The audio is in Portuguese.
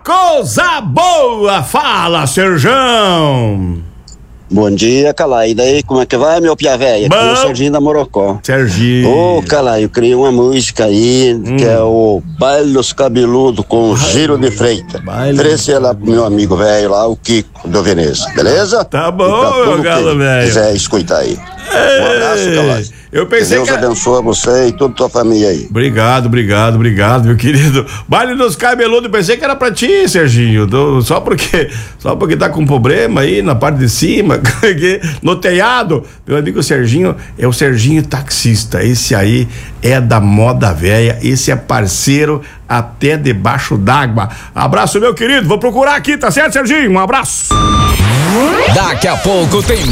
coisa boa! Fala, Serjão! Bom dia, Calai. E daí, como é que vai, meu pia velha? Aqui é o Serginho da Morocó. Serginho. Ô, Calai, eu criei uma música aí, que é o Baile dos Cabeludos com Giro de Freitas. Oferecer lá pro meu amigo velho lá, o Kiko do Veneza, beleza? Tá bom, meu galo velho. Quiser escutar aí. Um abraço, Calai. Eu pensei Deus que... abençoe você e toda a tua família aí. Obrigado, meu querido. Baile dos cabeludos, pensei que era pra ti, Serginho. Só porque tá com problema aí na parte de cima, no telhado. Meu amigo Serginho é o Serginho taxista. Esse aí é da moda velha. Esse é parceiro até debaixo d'água. Abraço, meu querido. Vou procurar aqui, tá certo, Serginho? Um abraço. Daqui a pouco tem